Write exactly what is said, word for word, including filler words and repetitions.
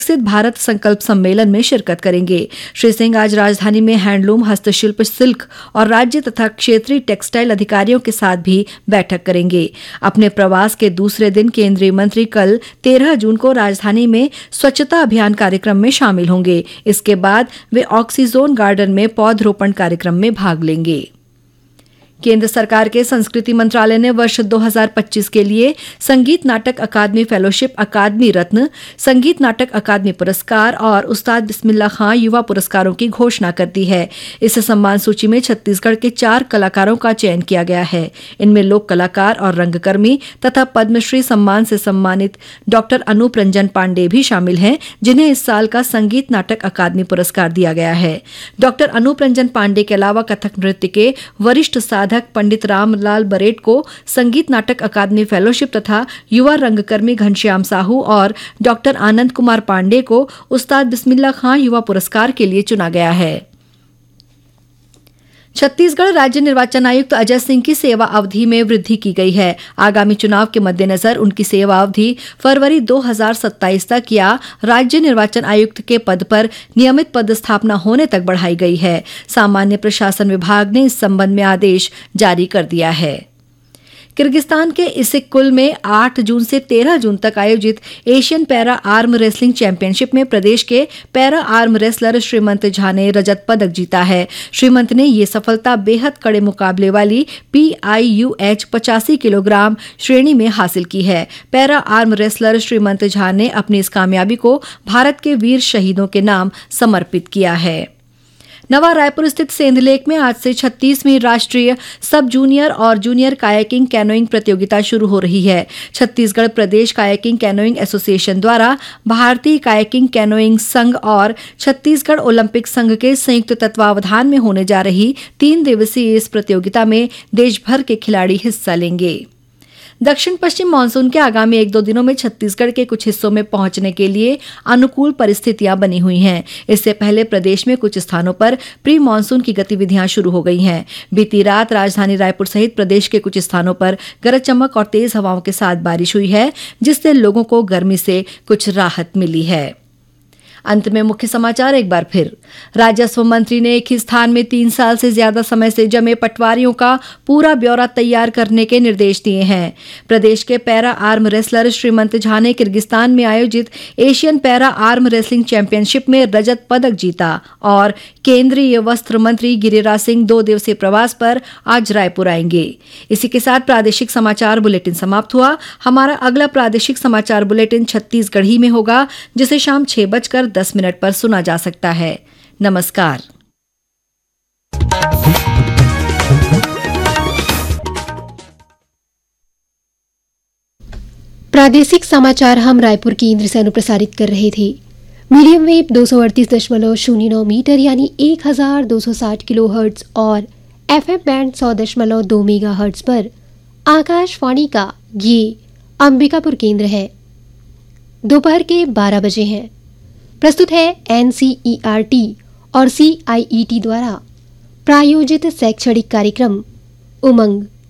विकसित भारत संकल्प सम्मेलन में शिरकत करेंगे। श्री सिंह आज राजधानी में हैंडलूम, हस्तशिल्प, सिल्क और राज्य तथा क्षेत्रीय टेक्सटाइल अधिकारियों के साथ भी बैठक करेंगे। अपने प्रवास के दूसरे दिन केंद्रीय मंत्री कल तेरह जून को राजधानी में स्वच्छता अभियान कार्यक्रम में शामिल होंगे। इसके बाद वे ऑक्सीजोन गार्डन में पौधरोपण कार्यक्रम में भाग लेंगे। केंद्र सरकार के संस्कृति मंत्रालय ने वर्ष दो हज़ार पच्चीस के लिए संगीत नाटक अकादमी फेलोशिप, अकादमी रत्न, संगीत नाटक अकादमी पुरस्कार और उस्ताद बिस्मिल्लाह खां युवा पुरस्कारों की घोषणा कर दी है। इस सम्मान सूची में छत्तीसगढ़ के चार कलाकारों का चयन किया गया है। इनमें लोक कलाकार और रंगकर्मी तथा पद्मश्री सम्मान से सम्मानित डॉक्टर अनूप रंजन पांडे भी शामिल हैं, जिन्हें इस साल का संगीत नाटक अकादमी पुरस्कार दिया गया है। डॉक्टर अनूप रंजन पांडे के अलावा कथक नृत्य के वरिष्ठ साधक पंडित रामलाल बरेट को संगीत नाटक अकादमी फेलोशिप तथा युवा रंगकर्मी घनश्याम साहू और डॉक्टर आनंद कुमार पांडे को उस्ताद बिस्मिल्लाह खां युवा पुरस्कार के लिए चुना गया है। छत्तीसगढ़ राज्य निर्वाचन आयुक्त अजय सिंह की सेवा अवधि में वृद्धि की गई है। आगामी चुनाव के मद्देनजर उनकी सेवा अवधि फरवरी दो हज़ार सत्ताईस तक या राज्य निर्वाचन आयुक्त के पद पर नियमित पदस्थापना होने तक बढ़ाई गई है। सामान्य प्रशासन विभाग ने इस संबंध में आदेश जारी कर दिया है। किर्गिस्तान के इसिक-कुल में आठ जून से तेरह जून तक आयोजित Asian para arm wrestling championship में प्रदेश के पैरा आर्म रेसलर श्रीमंत झा ने रजत पदक जीता है। श्रीमंत ने ये सफलता बेहद कड़े मुकाबले वाली पी आई यू एच पचासी किलोग्राम श्रेणी में हासिल की है। पैरा आर्म रेसलर श्रीमंत झा ने अपनी इस कामयाबी को भारत के वीर शहीदों के नाम समर्पित किया है। नवा रायपुर स्थित सेंधलेक में आज से छत्तीसवीं राष्ट्रीय सब जूनियर और जूनियर कायाकिंग कैनोइंग प्रतियोगिता शुरू हो रही है। छत्तीसगढ़ प्रदेश कायाकिंग कैनोइंग एसोसिएशन द्वारा भारतीय कायाकिंग कैनोइंग संघ और छत्तीसगढ़ ओलंपिक संघ के संयुक्त तत्वावधान में होने जा रही तीन दिवसीय इस प्रतियोगिता में देश भर के खिलाड़ी हिस्सा लेंगे। दक्षिण पश्चिम मानसून के आगामी एक दो दिनों में छत्तीसगढ़ के कुछ हिस्सों में पहुंचने के लिए अनुकूल परिस्थितियां बनी हुई हैं। इससे पहले प्रदेश में कुछ स्थानों पर प्री मानसून की गतिविधियां शुरू हो गई हैं। बीती रात राजधानी रायपुर सहित प्रदेश के कुछ स्थानों पर गरज चमक और तेज हवाओं के साथ बारिश हुई है, जिससे लोगों को गर्मी से कुछ राहत मिली है। अंत में मुख्य समाचार एक बार फिर। राजस्व मंत्री ने एक ही स्थान में तीन साल से ज्यादा समय से जमे पटवारियों का पूरा ब्यौरा तैयार करने के निर्देश दिए हैं। प्रदेश के पैरा आर्म रेसलर श्रीमंत झा ने किर्गिस्तान में आयोजित Asian para arm wrestling championship में रजत पदक जीता। और केंद्रीय वस्त्र मंत्री गिरिराज सिंह दो दिवसीय प्रवास पर आज रायपुर आएंगे। इसी के साथ प्रादेशिक समाचार बुलेटिन समाप्त हुआ। हमारा अगला प्रादेशिक समाचार बुलेटिन छत्तीसगढ़ी में होगा, जिसे शाम छह बजकर दस मिनट पर सुना जा सकता है। नमस्कार। प्रादेशिक समाचार हम रायपुर केंद्र से अनुप्रसारित कर रहे थे। मीडियम वेव दो सौ अड़तीस दशमलव शून्य नौ मीटर यानी एक हजार दो सौ साठ किलो हर्ट्ज और एफएम बैंड सौ दशमलव दो मेगा हर्ट्ज पर आकाशवाणी का ये अंबिकापुर केंद्र है। दोपहर के बारह बजे हैं। प्रस्तुत है एनसीईआरटी और सीआईईटी द्वारा प्रायोजित शैक्षणिक कार्यक्रम उमंग